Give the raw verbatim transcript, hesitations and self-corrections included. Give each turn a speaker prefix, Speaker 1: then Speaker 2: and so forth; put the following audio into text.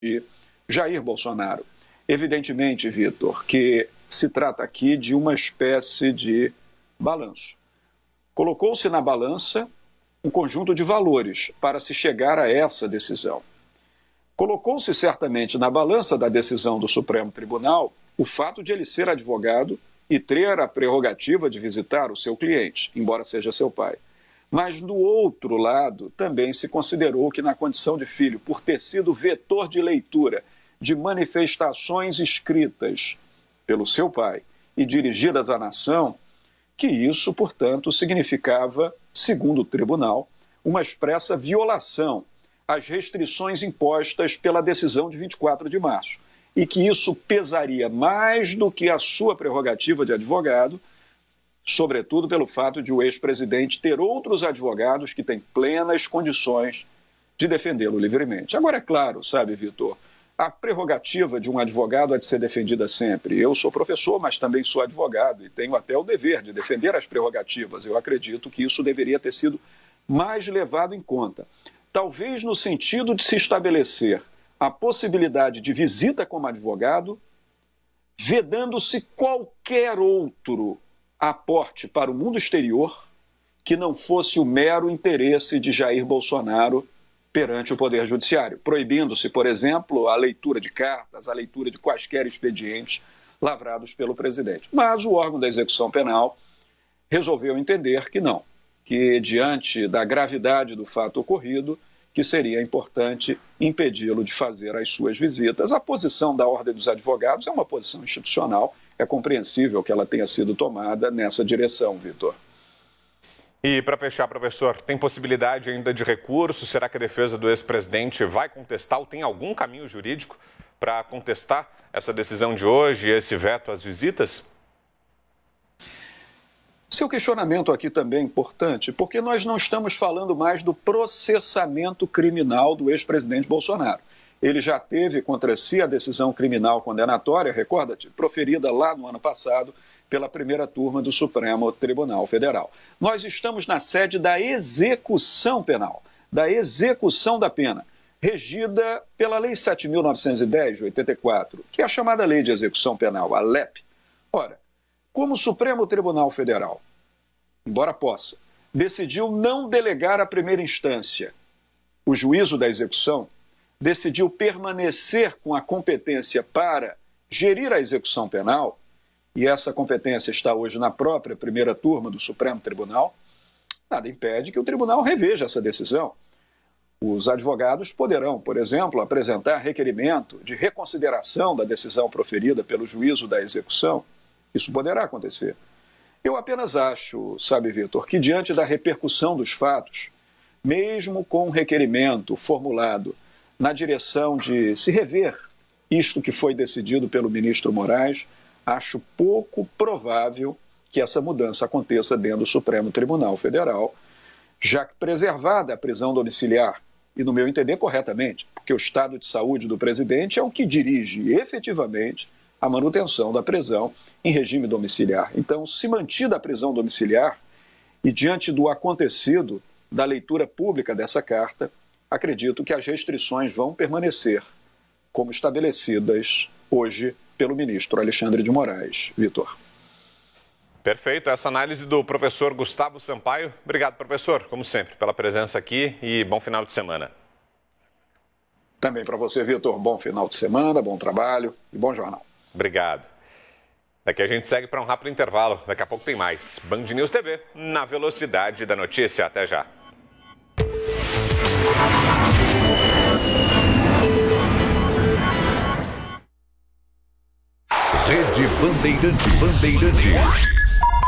Speaker 1: de Jair Bolsonaro. Evidentemente, Vitor, que se trata aqui de uma espécie de balanço. Colocou-se na balança um conjunto de valores para se chegar a essa decisão. Colocou-se certamente na balança da decisão do Supremo Tribunal o fato de ele ser advogado e ter a prerrogativa de visitar o seu cliente, embora seja seu pai. Mas, do outro lado, também se considerou que, na condição de filho, por ter sido vetor de leitura de manifestações escritas pelo seu pai e dirigidas à nação, que isso, portanto, significava, segundo o tribunal, uma expressa violação às restrições impostas pela decisão de vinte e quatro de março, e que isso pesaria mais do que a sua prerrogativa de advogado, sobretudo pelo fato de o ex-presidente ter outros advogados que têm plenas condições de defendê-lo livremente. Agora, é claro, sabe, Vitor, a prerrogativa de um advogado há de ser defendida sempre. Eu sou professor, mas também sou advogado e tenho até o dever de defender as prerrogativas. Eu acredito que isso deveria ter sido mais levado em conta. Talvez no sentido de se estabelecer a possibilidade de visita como advogado, vedando-se qualquer outro aporte para o mundo exterior que não fosse o mero interesse de Jair Bolsonaro perante o Poder Judiciário, proibindo-se, por exemplo, a leitura de cartas, a leitura de quaisquer expedientes lavrados pelo presidente. Mas o órgão da execução penal resolveu entender que não, que diante da gravidade do fato ocorrido, que seria importante impedi-lo de fazer as suas visitas. A posição da Ordem dos Advogados é uma posição institucional, é compreensível que ela tenha sido tomada nessa direção, Vitor.
Speaker 2: E para fechar, professor, tem possibilidade ainda de recurso? Será que a defesa do ex-presidente vai contestar ou tem algum caminho jurídico para contestar essa decisão de hoje e esse veto às visitas?
Speaker 1: Seu questionamento aqui também é importante, porque nós não estamos falando mais do processamento criminal do ex-presidente Bolsonaro. Ele já teve contra si a decisão criminal condenatória, recorda-te, proferida lá no ano passado pela primeira turma do Supremo Tribunal Federal. Nós estamos na sede da execução penal, da execução da pena, regida pela Lei sete mil novecentos e dez, de oitenta e quatro, que é a chamada Lei de Execução Penal, a L E P. Ora, como o Supremo Tribunal Federal, embora possa, decidiu não delegar à primeira instância o juízo da execução, decidiu permanecer com a competência para gerir a execução penal, e essa competência está hoje na própria primeira turma do Supremo Tribunal, nada impede que o tribunal reveja essa decisão. Os advogados poderão, por exemplo, apresentar requerimento de reconsideração da decisão proferida pelo juízo da execução. Isso poderá acontecer. Eu apenas acho, sabe, Vitor, que diante da repercussão dos fatos, mesmo com um requerimento formulado na direção de se rever isto que foi decidido pelo ministro Moraes, acho pouco provável que essa mudança aconteça dentro do Supremo Tribunal Federal, já que preservada a prisão domiciliar, e no meu entender corretamente, porque o estado de saúde do presidente é o que dirige efetivamente a manutenção da prisão em regime domiciliar. Então, se mantida a prisão domiciliar e diante do acontecido, da leitura pública dessa carta, acredito que as restrições vão permanecer como estabelecidas hoje pelo ministro Alexandre de Moraes. Vitor.
Speaker 2: Perfeito, essa análise do professor Gustavo Sampaio. Obrigado, professor, como sempre, pela presença aqui e bom final de semana.
Speaker 1: Também para você, Vitor, bom final de semana, bom trabalho e bom jornal.
Speaker 2: Obrigado. Daqui a gente segue para um rápido intervalo. Daqui a pouco tem mais. Band News T V, na velocidade da notícia. Até já.
Speaker 3: Rede Bandeirantes. Bandeirantes.